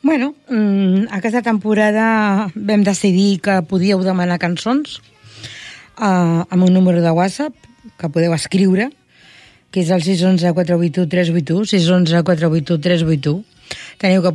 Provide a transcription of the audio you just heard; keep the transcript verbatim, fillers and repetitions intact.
Bueno, aquesta temporada vam decidir que podíeu demanar cançons uh, amb un número de WhatsApp que podeu escriure, que és el sis onze quatre vuit u tres vuit u, sis onze quatre vuit u tres vuit u. Teniu que